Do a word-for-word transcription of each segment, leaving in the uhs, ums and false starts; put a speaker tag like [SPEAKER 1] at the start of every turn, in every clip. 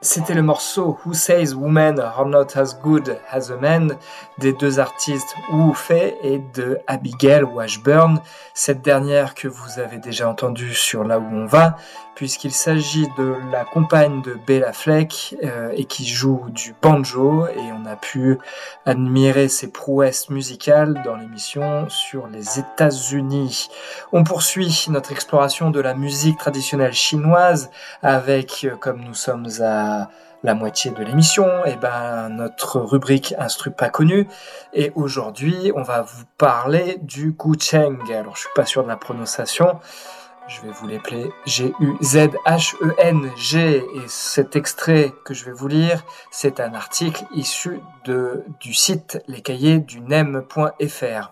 [SPEAKER 1] C'était le morceau Who Says Women Are Not As Good As a Man des deux artistes Wu Fei et de Abigail Washburn, cette dernière que vous avez déjà entendue sur Là où on va, puisqu'il s'agit de la compagne de Bella Fleck euh, et qui joue du banjo, et on a pu admirer ses prouesses musicales dans l'émission sur les États-Unis. On poursuit notre exploration de la musique traditionnelle chinoise avec, comme nous sommes à la moitié de l'émission, et ben notre rubrique Instru pas connu, et aujourd'hui on va vous parler du gucheng. Alors je suis pas sûr de la prononciation, je vais vous l'appeler G U Z H E N G, et cet extrait que je vais vous lire, c'est un article issu de, du site les cahiers du N E M point F R.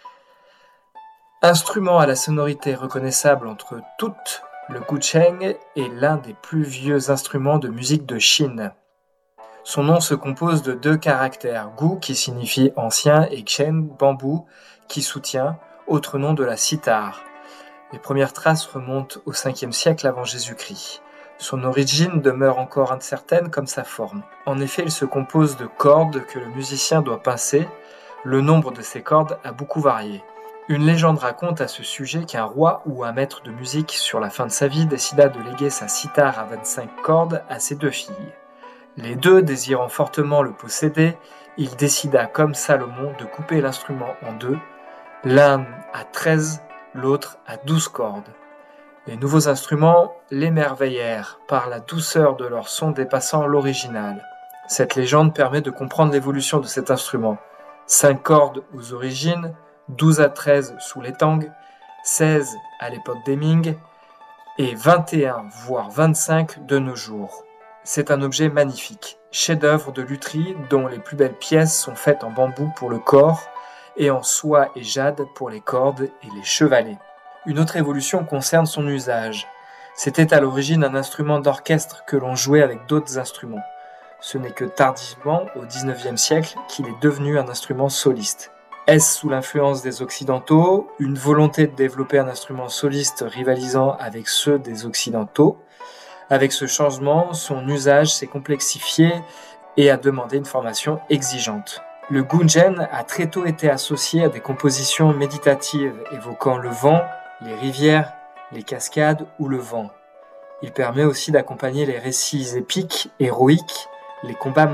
[SPEAKER 1] Instrument à la sonorité reconnaissable entre toutes, le gucheng est l'un des plus vieux instruments de musique de Chine. Son nom se compose de deux caractères, gu qui signifie ancien et chen, bambou, qui soutient, autre nom de la cithare. Les premières traces remontent au cinquième siècle avant Jésus-Christ. Son origine demeure encore incertaine comme sa forme. En effet, il se compose de cordes que le musicien doit pincer. Le nombre de ces cordes a beaucoup varié. Une légende raconte à ce sujet qu'un roi ou un maître de musique sur la fin de sa vie décida de léguer sa cithare à vingt-cinq cordes à ses deux filles. Les deux désirant fortement le posséder, il décida comme Salomon de couper l'instrument en deux, l'un à treize, l'autre à douze cordes. Les nouveaux instruments l'émerveillèrent par la douceur de leur son dépassant l'original. Cette légende permet de comprendre l'évolution de cet instrument. cinq cordes aux origines, douze à treize sous les Tang, seize à l'époque des Ming et vingt et un voire vingt-cinq de nos jours. C'est un objet magnifique, chef-d'œuvre de lutherie dont les plus belles pièces sont faites en bambou pour le corps et en soie et jade pour les cordes et les chevalets. Une autre évolution concerne son usage. C'était à l'origine un instrument d'orchestre que l'on jouait avec d'autres instruments. Ce n'est que tardivement, au dix-neuvième siècle, qu'il est devenu un instrument soliste. Est-ce sous l'influence des Occidentaux, une volonté de développer un instrument soliste rivalisant avec ceux des Occidentaux? Avec ce changement, son usage s'est complexifié et a demandé une formation exigeante. Le gucheng a très tôt été associé à des compositions méditatives évoquant le vent, les rivières, les cascades ou le vent. Il permet aussi d'accompagner les récits épiques, héroïques, les combats